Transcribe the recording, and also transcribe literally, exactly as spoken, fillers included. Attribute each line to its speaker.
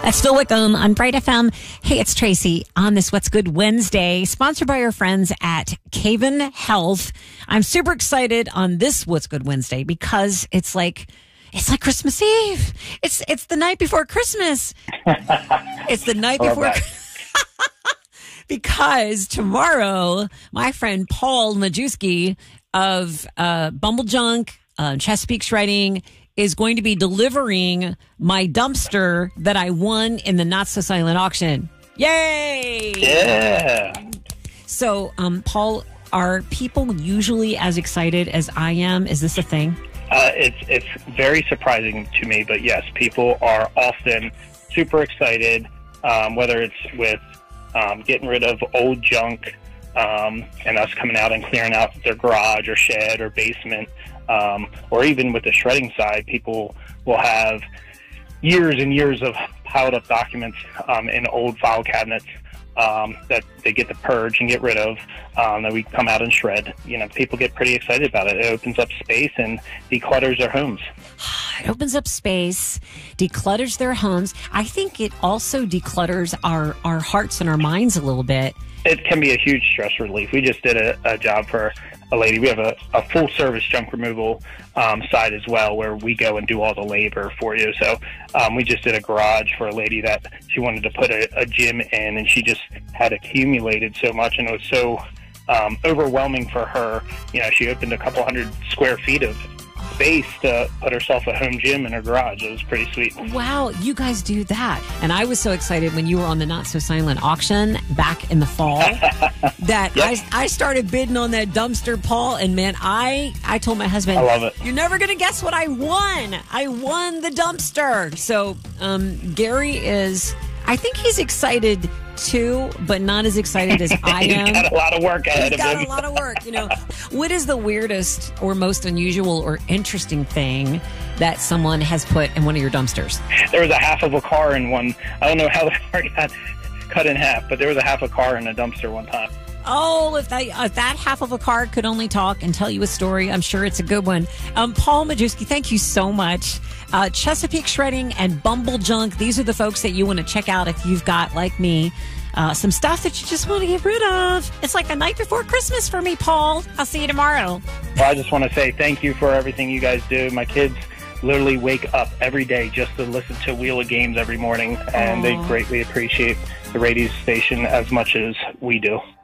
Speaker 1: That's Phil Wickham on Bright F M. Hey, it's Tracy on this What's Good Wednesday, sponsored by our friends at Caven Health. I'm super excited on this What's Good Wednesday because it's like it's like Christmas Eve. It's it's the night before Christmas. It's the night before because tomorrow, my friend Paul Majewski of uh, Bumble Junk, uh, Chesapeake Shredding, is going to be delivering my dumpster that I won in the Not So Silent auction. Yay!
Speaker 2: Yeah.
Speaker 1: So, um, Paul, are people usually as excited as I am? Is this a thing?
Speaker 2: Uh, it's it's very surprising to me, but yes, people are often super excited, um, whether it's with um, getting rid of old junk um, and us coming out and clearing out their garage or shed or basement. Um, or even with the shredding side, people will have years and years of piled up documents um, in old file cabinets um, that they get to purge and get rid of, um, that we come out and shred. You know, people get pretty excited about it. It opens up space and declutters their homes.
Speaker 1: It opens up space, declutters their homes. I think it also declutters our, our hearts and our minds a little bit.
Speaker 2: It can be a huge stress relief. We just did a, a job for a lady. We have a, a full service junk removal um, side as well, where we go and do all the labor for you. So um, we just did a garage for a lady that she wanted to put a, a gym in, and she just had accumulated so much, and it was so um, overwhelming for her. You know, she opened a couple hundred square feet of space to put herself a home gym in her garage. It was pretty sweet.
Speaker 1: Wow, you guys do that. And I was so excited when you were on the Not So Silent auction back in the fall that
Speaker 2: Yep.
Speaker 1: I, I started bidding on that dumpster, Paul. And man, I, I told my husband,
Speaker 2: I love it.
Speaker 1: You're never going to guess what I won. I won the dumpster. So um, Gary is, I think he's excited too, but not as excited as I am.
Speaker 2: He's got a lot of work ahead
Speaker 1: He's
Speaker 2: of him.
Speaker 1: got a lot of work, you know. What is the weirdest or most unusual or interesting thing that someone has put in one of your dumpsters?
Speaker 2: There was a half of a car in one. I don't know how the car got cut in half, but there was a half a car in a dumpster one time.
Speaker 1: Oh, if that, if that half of a car could only talk and tell you a story, I'm sure it's a good one. Um, Paul Majewski, thank you so much. Uh, Chesapeake Shredding and Bumble Junk, these are the folks that you want to check out if you've got, like me, uh, some stuff that you just want to get rid of. It's like the night before Christmas for me, Paul. I'll see you tomorrow.
Speaker 2: Well, I just want to say thank you for everything you guys do. My kids literally wake up every day just to listen to Wheel of Games every morning, and
Speaker 1: Aww.
Speaker 2: they greatly appreciate the radio station as much as we do.